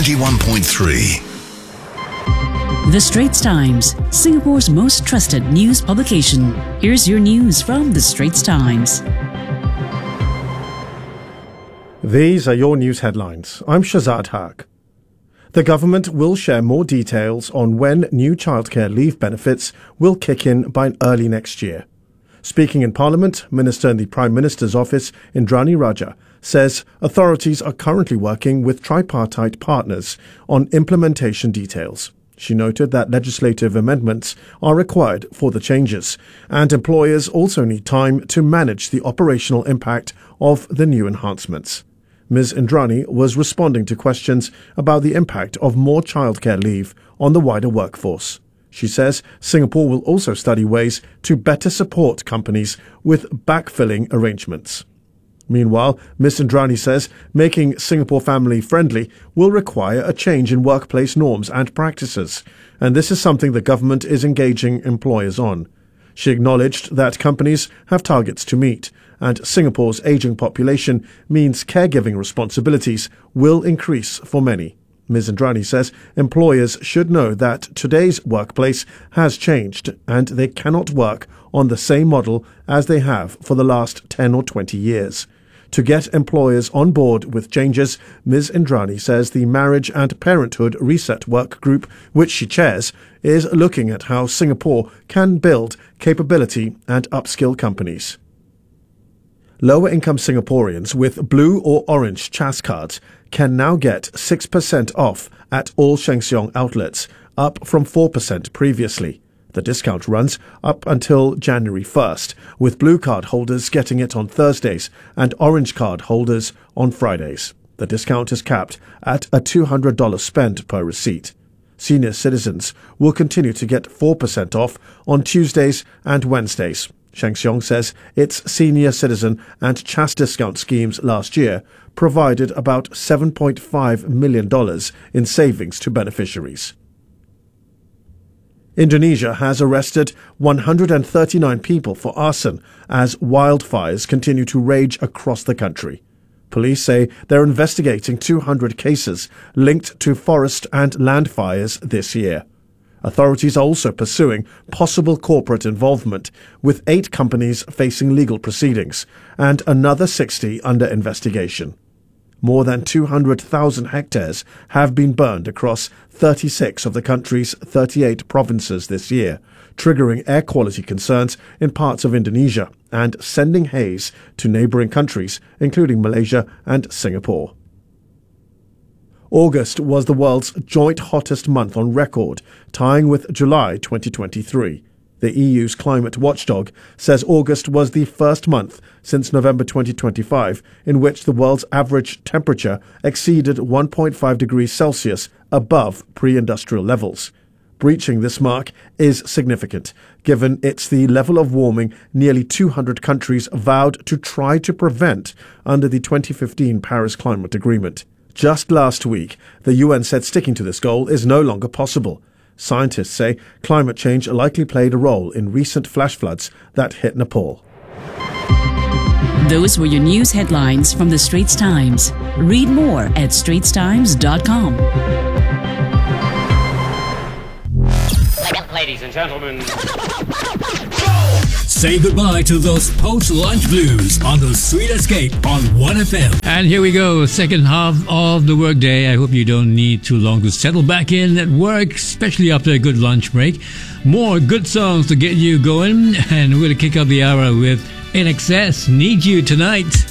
91.3. The Straits Times, Singapore's most trusted news publication. Here's your news from The Straits Times. These are your news headlines. I'm Shazad Haq. The government will share more details on when new childcare leave benefits will kick in by early next year. Speaking in Parliament, Minister in the Prime Minister's office, Indrani Raja, says authorities are currently working with tripartite partners on implementation details. She noted that legislative amendments are required for the changes, and employers also need time to manage the operational impact of the new enhancements. Ms. Indrani was responding to questions about the impact of more childcare leave on the wider workforce. She says Singapore will also study ways to better support companies with backfilling arrangements. Meanwhile, Ms. Indrani says making Singapore family-friendly will require a change in workplace norms and practices, and this is something the government is engaging employers on. She acknowledged that companies have targets to meet, and Singapore's ageing population means caregiving responsibilities will increase for many. Ms. Indrani says employers should know that today's workplace has changed and they cannot work on the same model as they have for the last 10 or 20 years. To get employers on board with changes, Ms. Indrani says the Marriage and Parenthood Reset Work Group, which she chairs, is looking at how Singapore can build capability and upskill companies. Lower-income Singaporeans with blue or orange CHAS cards can now get 6% off at all Sheng Siong outlets, up from 4% previously. The discount runs up until January 1st, with blue card holders getting it on Thursdays and orange card holders on Fridays. The discount is capped at a $200 spend per receipt. Senior citizens will continue to get 4% off on Tuesdays and Wednesdays. Sheng Siong says its senior citizen and CHAS discount schemes last year provided about $7.5 million in savings to beneficiaries. Indonesia has arrested 139 people for arson as wildfires continue to rage across the country. Police say they're investigating 200 cases linked to forest and land fires this year. Authorities are also pursuing possible corporate involvement, with 8 companies facing legal proceedings and another 60 under investigation. More than 200,000 hectares have been burned across 36 of the country's 38 provinces this year, triggering air quality concerns in parts of Indonesia and sending haze to neighboring countries, including Malaysia and Singapore. August was the world's joint hottest month on record, tying with July 2023. The EU's climate watchdog says August was the first month since November 2025 in which the world's average temperature exceeded 1.5 degrees Celsius above pre-industrial levels. Breaching this mark is significant, given it's the level of warming nearly 200 countries vowed to try to prevent under the 2015 Paris Climate Agreement. Just last week, the UN said sticking to this goal is no longer possible. Scientists say climate change likely played a role in recent flash floods that hit Nepal. Those were your news headlines from The Straits Times. Read more at straitstimes.com. Ladies and gentlemen, say goodbye to those post-lunch blues on the Sweet Escape on 1FM. And here we go, second half of the workday. I hope you don't need too long to settle back in at work, especially after a good lunch break. More good songs to get you going, and we're going to kick off the hour with INXS, Need You Tonight.